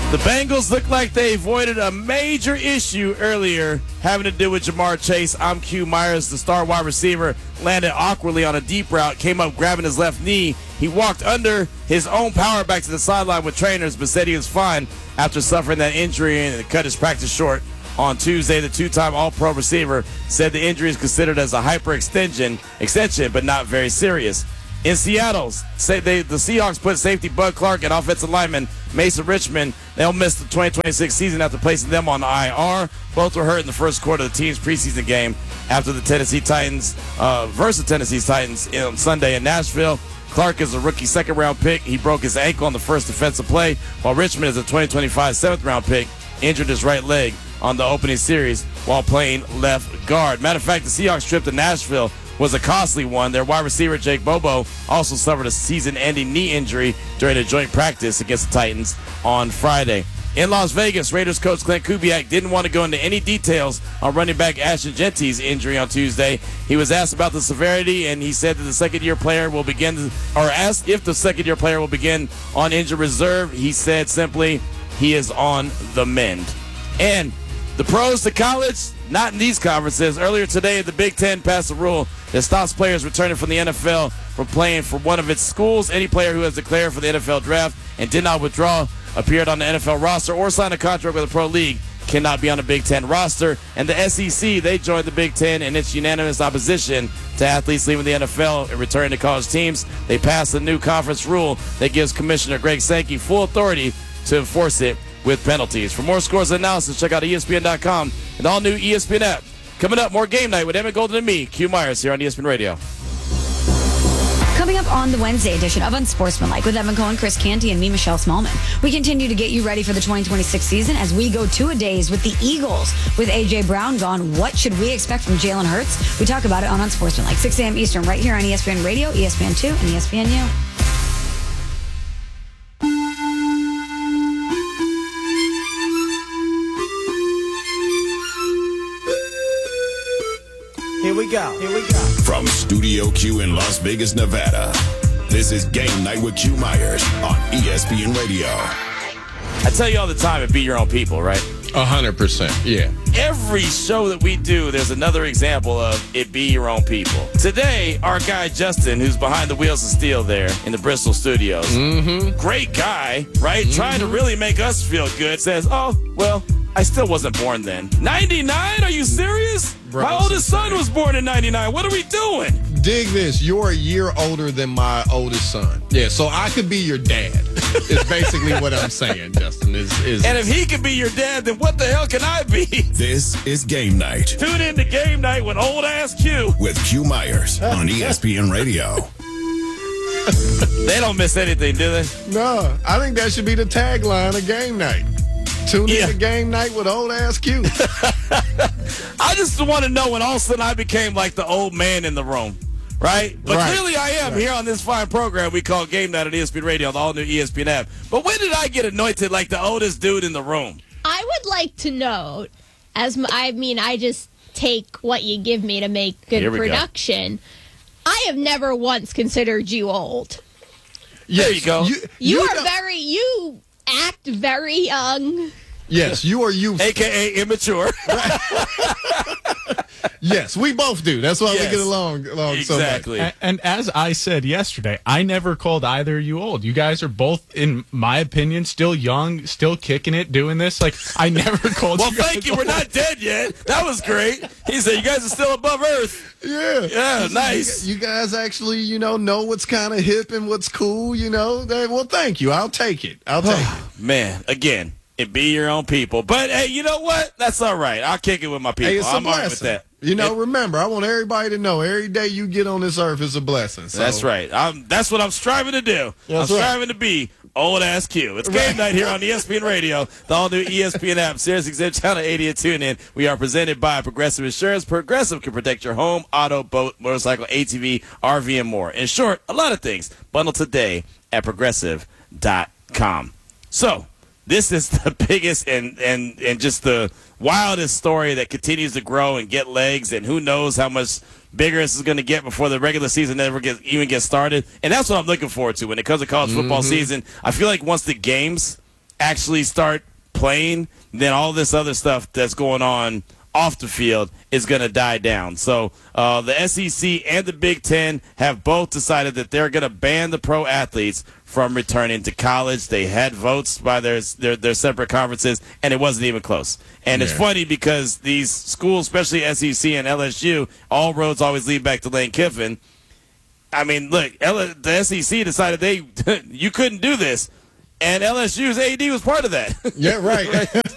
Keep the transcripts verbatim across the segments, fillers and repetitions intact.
The Bengals look like they avoided a major issue earlier having to do with Jamar Chase. I'm Q Myers, the star wide receiver, landed awkwardly on a deep route, came up grabbing his left knee. He walked under his own power back to the sideline with trainers, but said he was fine after suffering that injury and cut his practice short. On Tuesday, the two-time All-Pro receiver said the injury is considered as a hyperextension, extension, but not very serious. In Seattle, say they, the Seahawks put safety Bud Clark and offensive lineman Mason Richmond. They'll miss the twenty twenty-six season after placing them on I R. Both were hurt in the first quarter of the team's preseason game after the Tennessee Titans uh, versus Tennessee Titans on Sunday in Nashville. Clark is a rookie second-round pick. He broke his ankle on the first defensive play, while Richmond is a twenty twenty-five seventh-round pick, injured his right leg on the opening series while playing left guard. Matter of fact, the Seahawks trip to Nashville was a costly one. Their wide receiver, Jake Bobo, also suffered a season-ending knee injury during a joint practice against the Titans on Friday. In Las Vegas, Raiders coach Clint Kubiak didn't want to go into any details on running back Ashton Genty's injury on Tuesday. He was asked about the severity, and he said that the second-year player will begin, or asked if the second-year player will begin on injured reserve. He said simply, he is on the mend. And the pros to college, not in these conferences. Earlier today, the Big Ten passed a rule that stops players returning from the N F L from playing for one of its schools. Any player who has declared for the N F L draft and did not withdraw, appeared on the N F L roster, or signed a contract with a pro league cannot be on the Big Ten roster. And the S E C, they joined the Big Ten in its unanimous opposition to athletes leaving the N F L and returning to college teams. They passed a new conference rule that gives Commissioner Greg Sankey full authority to enforce it with penalties. For more scores and analysis, check out E S P N dot com and the all-new E S P N app. Coming up, more Game Night with Emmett Golden and me, Q Myers, here on E S P N Radio. Coming up on the Wednesday edition of Unsportsmanlike with Evan Cohen, Chris Canty, and me, Michelle Smallman. We continue to get you ready for the twenty twenty-six season as we go two-a-days with the Eagles. With A J. Brown gone, what should we expect from Jalen Hurts? We talk about it on Unsportsmanlike, six a.m. Eastern, right here on E S P N Radio, E S P N two, and E S P N U. Here we go. Here we go. From Studio Q in Las Vegas, Nevada, this is Game Night with Q Myers on E S P N Radio. I tell you all the time, it be your own people, right? A hundred percent, yeah. Every show that we do, there's another example of it be your own people. Today, our guy Justin, who's behind the wheels of steel there in the Bristol studios, Mm-hmm. great guy, right? Mm-hmm. Trying to really make us feel good, says, oh, well, I still wasn't born then. ninety-nine? Are you serious? Bro, my oldest son was born in ninety-nine. What are we doing? Dig this. You're a year older than my oldest son. Yeah, so I could be your dad. Is basically what I'm saying, Justin. Is, is And if he can be your dad, then what the hell can I be? This is Game Night Tune in to Game Night with old ass Q. with Q Myers on E S P N Radio. They don't miss anything, do they? No, I think that should be the tagline of Game Night. Tune Yeah. in to Game Night with old ass Q. I just want to know when all of a sudden I became like the old man in the room, right? But Right. clearly I am Right. here on this fine program we call Game Night on E S P N Radio on the all-new E S P N app. But when did I get anointed like the oldest dude in the room? I would like to note, as m- I mean, I just take what you give me to make good Here we go. production. I have never once considered you old. There you go. You, You, are don't- very, you act very young. Yes, you are youthful. A K A immature. Yes, we both do. That's why Yes. we get along, along so much. Exactly. And, and as I said yesterday, I never called either of you old. You guys are both, in my opinion, still young, still kicking it, doing this. Like, I never called Well, you guys thank you. old. We're not dead yet. That was great. He said, you guys are still above Earth. Yeah. Yeah, nice. You, you guys actually, you know, know what's kind of hip and what's cool, you know. That- Well, thank you. I'll take it. I'll take it. Man, again, it be your own people. But, hey, you know what? That's all right. I'll kick it with my people. Hey, it's a I'm all right with blessing. that. You know, It- remember, I want everybody to know every day you get on this earth is a blessing. So. That's right. I'm, that's what I'm striving to do. That's I'm right. striving to be old ass Q. It's Game Night here on E S P N Radio, the all new E S P N app, Sirius X M Channel eighty and tune in. We are presented by Progressive Insurance. Progressive can protect your home, auto, boat, motorcycle, A T V, R V, and more. In short, a lot of things. Bundle today at progressive dot com. So, this is the biggest and, and, and just the wildest story that continues to grow and get legs, and who knows how much bigger this is going to get before the regular season ever gets, even gets started. And that's what I'm looking forward to when it comes to college football Mm-hmm. season. I feel like once the games actually start playing, then all this other stuff that's going on off the field is going to die down. So uh, the S E C and the Big Ten have both decided that they're going to ban the pro athletes from returning to college. They had votes by their their, their separate conferences, and it wasn't even close. And yeah. It's funny because these schools, especially S E C and L S U, all roads always lead back to Lane Kiffin. I mean, look, L- the S E C decided they you couldn't do this. And L S U's A D was part of that. Yeah, right.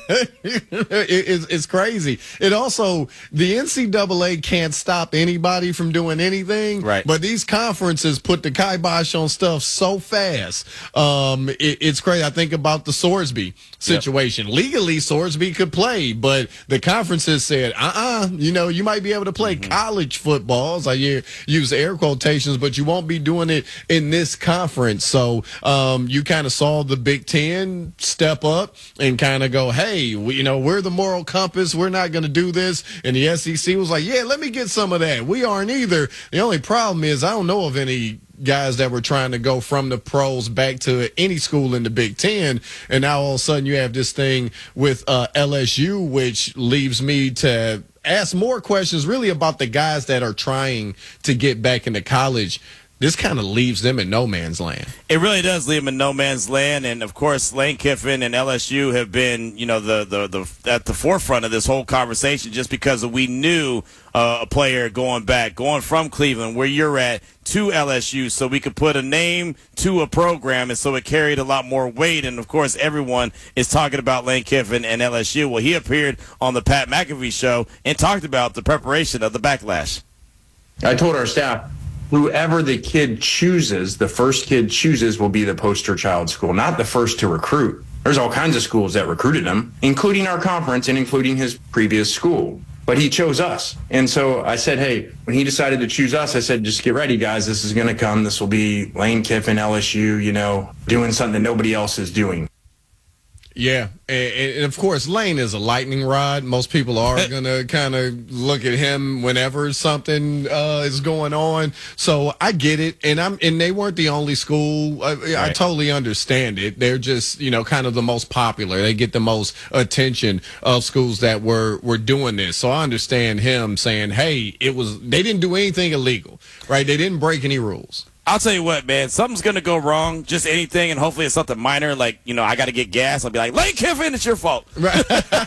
it, it's, it's crazy. It also, the N C double A can't stop anybody from doing anything. Right. But these conferences put the kibosh on stuff so fast. Um, it, it's crazy. I think about the Sorsby situation. Yep. Legally, Sorsby could play, but the conferences said, uh-uh, you know, you might be able to play mm-hmm. college footballs. I use air quotations, but you won't be doing it in this conference. So um, you kind of saw the Big Ten step up and kind of go, hey, we, you know, we're the moral compass. We're not going to do this. And the S E C was like, yeah, let me get some of that. We aren't either. The only problem is I don't know of any guys that were trying to go from the pros back to any school in the Big Ten. And now all of a sudden you have this thing with uh, L S U, which leaves me to ask more questions really about the guys that are trying to get back into college. This kind of leaves them in no man's land. It really does leave them in no man's land, and of course, Lane Kiffin and L S U have been, you know, the the, the at the forefront of this whole conversation, just because we knew uh, a player going back, going from Cleveland, where you're at, to L S U, so we could put a name to a program, and so it carried a lot more weight. And of course, everyone is talking about Lane Kiffin and L S U. Well, he appeared on the Pat McAfee show and talked about the preparation of the backlash. I told our staff, whoever the kid chooses, the first kid chooses, will be the poster child school, not the first to recruit. There's all kinds of schools that recruited him, including our conference and including his previous school. But he chose us. And so I said, hey, when he decided to choose us, I said, just get ready, guys. This is going to come. This will be Lane Kiffin, L S U, you know, doing something that nobody else is doing. Yeah, and, and of course, Lane is a lightning rod. Most people are going to kind of look at him whenever something uh, is going on. So I get it, and I'm and they weren't the only school. I, right. I totally understand it. They're just, you know, kind of the most popular. They get the most attention of schools that were were doing this. So I understand him saying, "Hey, it was they didn't do anything illegal, right? They didn't break any rules." I'll tell you what, man, something's going to go wrong, just anything, and hopefully it's something minor, like, you know, I got to get gas. I'll be like, Lane Kiffin, it's your fault. Right.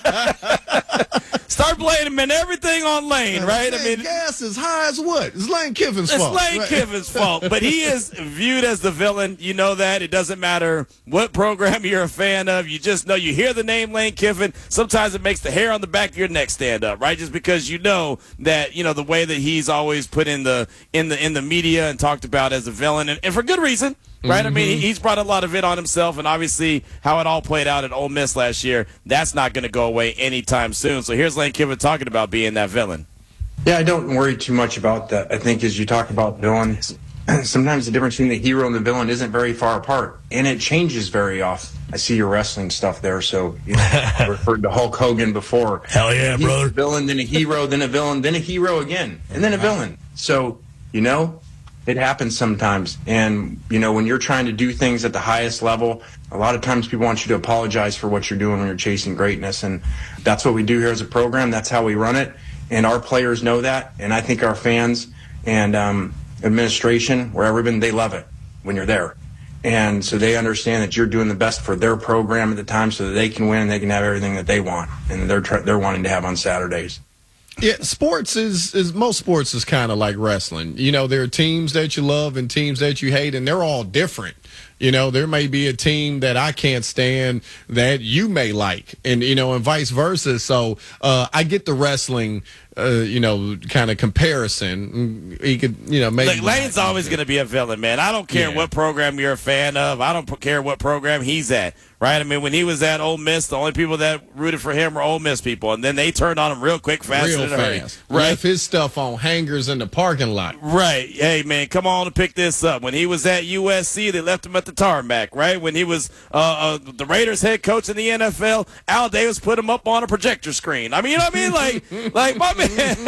Start blaming everything on Lane, right? Man, I mean, gas is high as what? It's Lane Kiffin's it's fault. It's Lane right? Kiffin's fault, but he is viewed as the villain. You know that. It doesn't matter what program you're a fan of. You just know, you hear the name Lane Kiffin, sometimes it makes the hair on the back of your neck stand up, right? Just because you know that, you know, the way that he's always put in the in the in the media and talked about as a villain, and, and for good reason. Right? Mm-hmm. I mean, he's brought a lot of it on himself, and obviously how it all played out at Ole Miss last year, that's not going to go away anytime soon. So here's Lane Kiffin talking about being that villain. Yeah, I don't worry too much about that. I think as you talk about villains, sometimes the difference between the hero and the villain isn't very far apart, and it changes very often. I see your wrestling stuff there, so you know, I referred to Hulk Hogan before. Hell yeah, He's brother. A villain, then a hero, then a villain, then a hero again, and then a villain. So, you know, it happens sometimes. And, you know, when you're trying to do things at the highest level, a lot of times people want you to apologize for what you're doing when you're chasing greatness. And that's what we do here as a program. That's how we run it. And our players know that. And I think our fans and um, administration, wherever been, they love it when you're there. And so they understand that you're doing the best for their program at the time so that they can win and they can have everything that they want and they're tr- they're wanting to have on Saturdays. Yeah, sports is, is most sports is kind of like wrestling. You know, there are teams that you love and teams that you hate, and they're all different. You know, there may be a team that I can't stand that you may like, and, you know, and vice versa. So uh, I get the wrestling, uh, you know, kind of comparison. He could, you know, maybe. Like, Lane's always going to be a villain, man. I don't care yeah. what program you're a fan of. I don't care what program he's at. Right? I mean, when he was at Ole Miss, the only people that rooted for him were Ole Miss people, and then they turned on him real quick, fast, real in a hurry. fast. Right? Left his stuff on hangers in the parking lot. Right. Hey, man, come on and pick this up. When he was at U S C, they left him at the tarmac, right? When he was uh, uh, the Raiders head coach in the N F L, Al Davis put him up on a projector screen. I mean, you know what I mean? Like, like my man.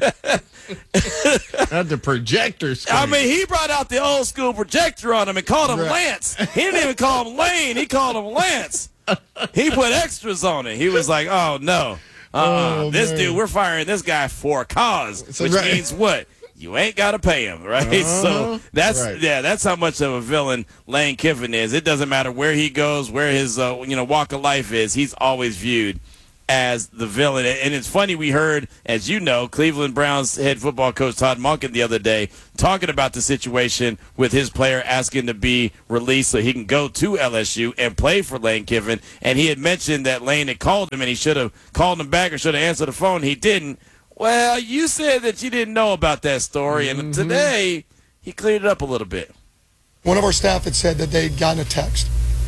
At the projector screen. I mean, he brought out the old school projector on him and called him right. Lance. He didn't even call him Lane. He called him Lance. He put extras on it. He was like, oh, no. Uh-uh. Oh, this man. dude, we're firing this guy for a cause, So, which right. means what? You ain't got to pay him, right? Uh-huh. So that's Right. yeah, that's how much of a villain Lane Kiffin is. It doesn't matter where he goes, where his uh, you know walk of life is. He's always viewed as the villain. And it's funny, we heard, as you know, Cleveland Browns head football coach Todd Monken the other day talking about the situation with his player asking to be released so he can go to L S U and play for Lane Kiffin. And he had mentioned that Lane had called him and he should have called him back or should have answered the phone. He didn't. Well, you said that you didn't know about that story, and Mm-hmm. today he cleared it up a little bit. One of our staff had said that they'd gotten a text.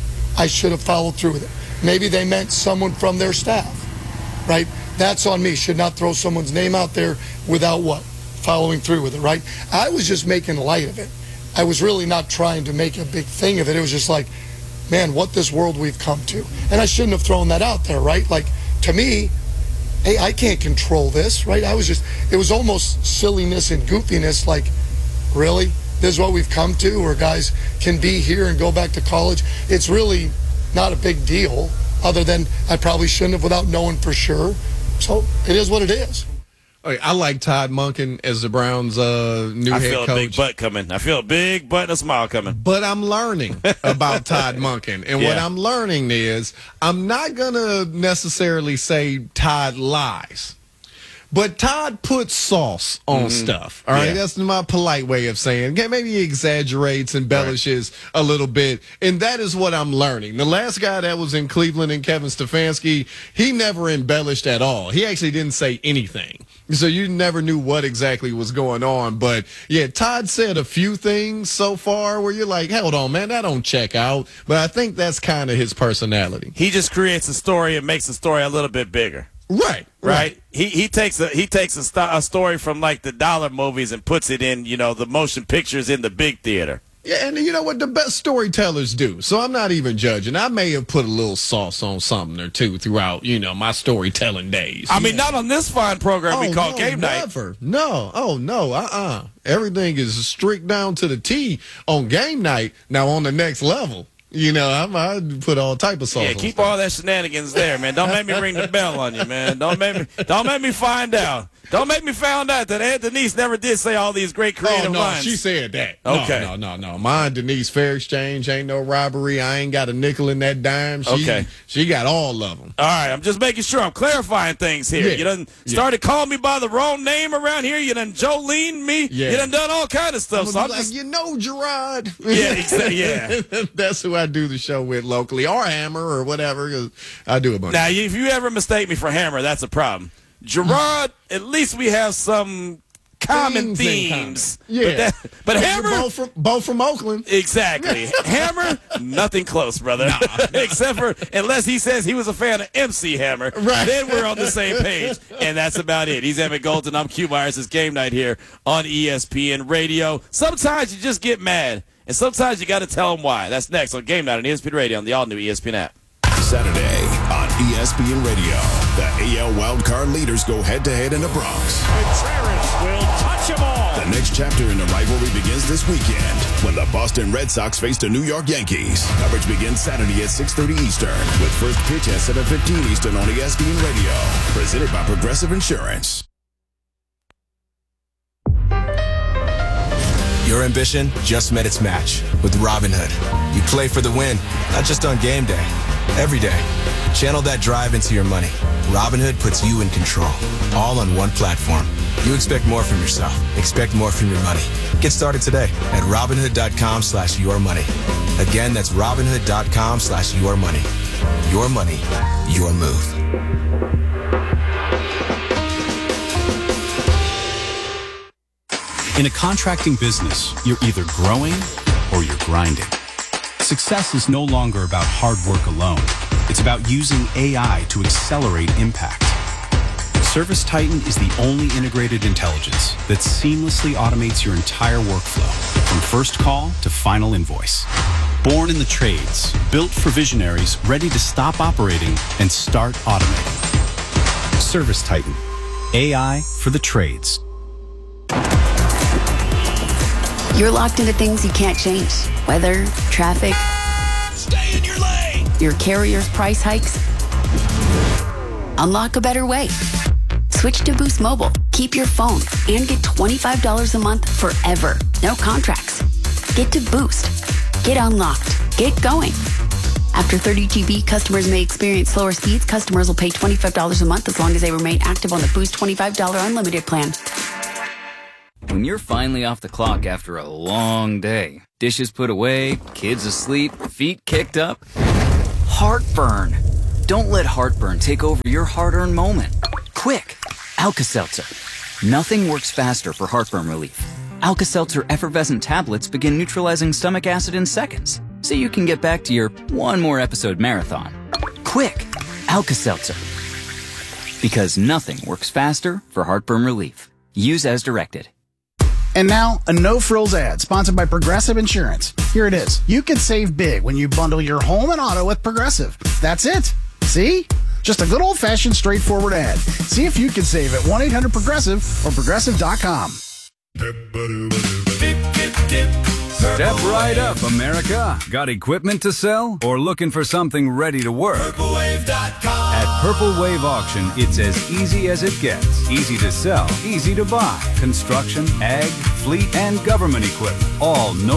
I should have followed through with it. Maybe they meant someone from their staff, right? That's on me. Should not throw someone's name out there without what? Following through with it, right? I was just making light of it. I was really not trying to make a big thing of it. It was just like, man, what this world we've come to. And I shouldn't have thrown that out there, right? Like, to me, hey, I can't control this, right? I was just, it was almost silliness and goofiness, like, really? This is what we've come to, where guys can be here and go back to college? It's really not a big deal, other than I probably shouldn't have without knowing for sure. So it is what it is. Okay, I like Todd Monken as the Browns' uh, new I head feel a coach. big butt coming. I feel a big butt and a smile coming. But I'm learning about Todd Monken. And what Yeah. I'm learning is I'm not going to necessarily say Todd lies. But Todd puts sauce on Mm-hmm. stuff. All right. Yeah. That's my polite way of saying. Okay, maybe he exaggerates, embellishes a little bit. And that is what I'm learning. The last guy that was in Cleveland and Kevin Stefanski, he never embellished at all. He actually didn't say anything. So you never knew what exactly was going on. But yeah, Todd said a few things so far where you're like, hold on, man, that don't check out. But I think that's kind of his personality. He just creates a story and makes the story a little bit bigger. Right. Right. He he takes a he takes a, st- a story from like the dollar movies and puts it in, you know, the motion pictures in the big theater. Yeah, and you know what? The best storytellers do. So I'm not even judging. I may have put a little sauce on something or two throughout, you know, my storytelling days. I mean, not on this fine program we Oh, call no, Game Night. Never. No. Oh, no. Uh-uh. Everything is strict down to the T on Game Night. Now, on the next level, you know, I'm, I put all type of sauce Yeah, on keep stuff. all that shenanigans there, man. Don't make me ring the bell on you, man. Don't make me don't make me find out. Don't make me find out that Aunt Denise never did say all these great creative Oh, no, lines. she said that. Okay. No, no, no, no. Mine, Denise, fair exchange, ain't no robbery. I ain't got a nickel in that dime. She, Okay. She got all of them. All right, I'm just making sure I'm clarifying things here. Yeah. You done Yeah. started calling me by the wrong name around here. You done Jolene me. Yeah. You done done all kind of stuff. I'm So gonna I'm be like, just, you know, Gerard. Yeah, exactly, yeah. That's who I do the show with locally, or Hammer, or whatever. 'Cause I do a bunch. now, if you ever mistake me for Hammer, that's a problem. Gerard, at least we have some common Things in themes. common. Yeah. But, that, but You're Hammer, both from, both from Oakland. exactly. Hammer, nothing close, brother. Except for unless he says he was a fan of M C Hammer. Right. Then we're on the same page. And that's about it. He's Emmett Golden. I'm Q Myers. It's Game Night here on E S P N Radio. Sometimes you just get mad. And sometimes you got to tell them why. That's next on Game Night on E S P N Radio on the all-new E S P N app. Saturday on E S P N Radio. The A L wildcard leaders go head-to-head in the Bronx. Contreras will touch them all. The next chapter in the rivalry begins this weekend when the Boston Red Sox face the New York Yankees. Coverage begins Saturday at six thirty Eastern with first pitch at seven fifteen Eastern on E S P N Radio. Presented by Progressive Insurance. Your ambition just met its match with Robinhood. You play for the win, not just on game day, every day. Channel that drive into your money. Robinhood puts you in control, all on one platform. You expect more from yourself. Expect more from your money. Get started today at Robinhood.com slash your money. Again, that's Robinhood.com slash your money. Your money, your move. In a contracting business, you're either growing or you're grinding. Success is no longer about hard work alone. It's about using A I to accelerate impact. ServiceTitan is the only integrated intelligence that seamlessly automates your entire workflow, from first call to final invoice. Born in the trades, built for visionaries ready to stop operating and start automating. ServiceTitan, A I for the trades. You're locked into things you can't change. Weather, traffic. Stay in your lane. your carrier's price hikes? Unlock a better way. Switch to Boost Mobile. Keep your phone and get twenty-five dollars a month forever. No contracts. Get to Boost. Get unlocked. Get going. After thirty G B, customers may experience slower speeds. Customers will pay twenty-five dollars a month as long as they remain active on the Boost twenty-five dollars unlimited plan. When you're finally off the clock after a long day, dishes put away, kids asleep, feet kicked up, heartburn. Don't let heartburn take over your hard-earned moment. Quick, Alka-Seltzer. Nothing works faster for heartburn relief. Alka-Seltzer effervescent tablets begin neutralizing stomach acid in seconds, so you can get back to your one more episode marathon. Quick, Alka-Seltzer. Because nothing works faster for heartburn relief. Use as directed. And now, a no-frills ad sponsored by Progressive Insurance. Here it is. You can save big when you bundle your home and auto with Progressive. That's it. See? Just a good old-fashioned straightforward ad. See if you can save at one eight hundred progressive or progressive dot com. Step right up, America. Got equipment to sell or looking for something ready to work? Purple Wave dot com. At Purple Wave Auction, it's as easy as it gets. Easy to sell, easy to buy. Construction, ag, fleet, and government equipment. All no